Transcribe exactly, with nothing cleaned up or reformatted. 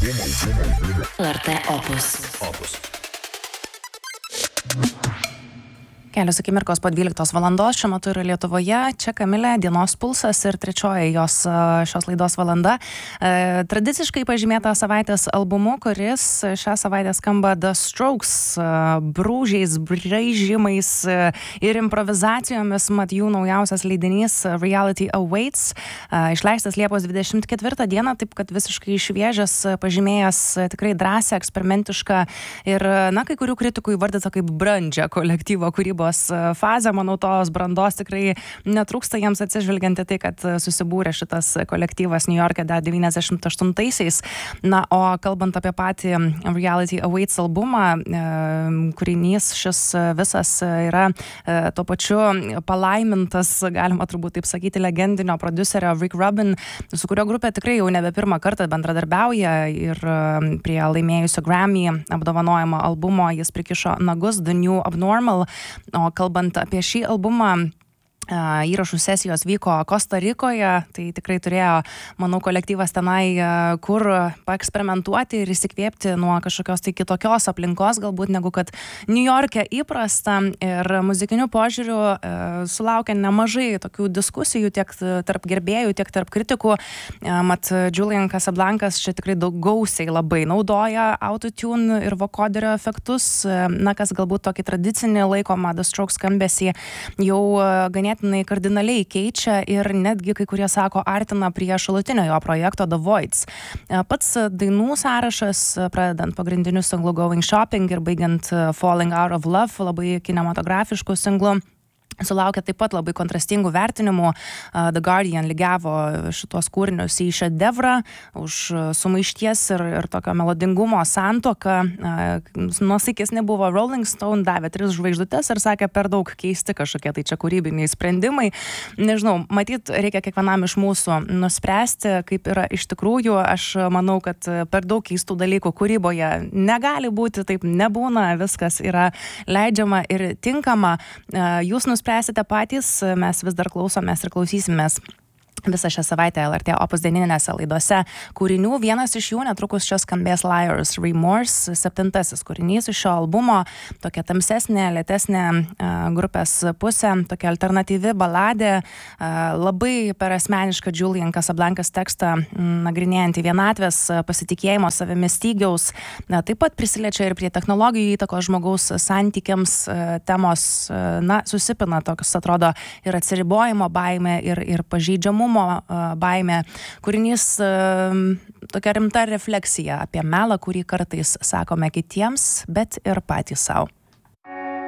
L R T Opus. Opus. Kelios akimirkos po dvyliktos valandos šiuo metu yra Lietuvoje. Čia Kamilė, dienos pulsas ir trečioji jos šios laidos valanda. Tradiciškai pažymėta savaitės albumu, kuris šią savaitę skamba The Strokes brūžiais, braižymais ir improvizacijomis. Mat jų naujausias leidinys Reality Awaits, išleistas Liepos dvidešimt ketvirtą dieną, taip kad visiškai šviežias, pažymėjęs tikrai drąsią, eksperimentišką ir, na, kai kurių kritikų įvardyta kaip brandžią kolektyvo kūrybos fazę. Manau, tos brandos tikrai netrūksta jiems atsižvelgiant į tai, kad susibūrė šitas kolektyvas New York'e dar devyniasdešimt aštuntaisiais. Na, o kalbant apie patį Reality Awaits albumą, kūrinys šis visas yra tuo pačiu palaimintas, galima turbūt taip sakyti, legendinio prodiuserio Rick Rubin, su kurio grupė tikrai jau nebe pirmą kartą bendradarbiauja ir prie laimėjusio Grammy apdovanojimo albumo jis prikišo nagus The New Abnormal. O kalbant apie šį albumą, įrašų sesijos vyko Kosta Rikoje, tai tikrai turėjo, manau, kolektyvas tenai kur paeksperimentuoti ir įsikvėpti nuo kažkokios tai kitokios aplinkos, galbūt negu kad New York'e įprasta, ir muzikiniu požiūriu sulaukė nemažai tokių diskusijų tiek tarp gerbėjų, tiek tarp kritikų. Mat Julian Casablancas čia tikrai daug gausiai labai naudoja autotune ir vokoderio efektus, na, kas galbūt tokį tradicinį laikomą The Strokes skambesį jau ganėtinai kardinaliai keičia ir netgi kai kurie sako artina prie šalutinio jo projekto The Voids. Pats dainų sąrašas, pradedant pagrindiniu singlu Going Shopping ir baigiant Falling Out of Love, labai kinematografiškų singlų, sulaukė taip pat labai kontrastingų vertinimų. The Guardian lygiavo šitos kūrinius į šedevrą už sumaišties ir, ir tokio melodingumo santuoką. Nuosaikesni buvo Rolling Stone, davė tris žvaigždutes ir sakė, per daug keisti kažkokie tai čia kūrybiniai sprendimai. Nežinau, matyt, reikia kiekvienam iš mūsų nuspręsti, kaip yra iš tikrųjų. Aš manau, kad per daug keistų dalykų kūryboje negali būti, taip nebūna, viskas yra leidžiama ir tinkama. Jūs nuspręsite Spręsite patys, mes vis dar klausomės ir klausysimės visą šią savaitę L R T Opus dieninėse laidose kūrinių. Vienas iš jų netrukus čia skambės Liar's Remorse, septintasis kūrinys iš šio albumo, tokia tamsesnė, lėtesnė grupės pusė, tokia alternatyvi baladė, labai per asmenišką Julian Casablancas tekstą nagrinėjantį vienatvės, pasitikėjimo savimi stygiaus, taip pat prisiliečia ir prie technologijų įtakos žmogaus santykiams temos, na, susipina tokius, atrodo, ir atsiribojimo baimė, ir, ir pažeidžiamumo baimė. Kūrinys tokia rimta refleksija apie melą, kurį kartais sakome kitiems, bet ir patys savo.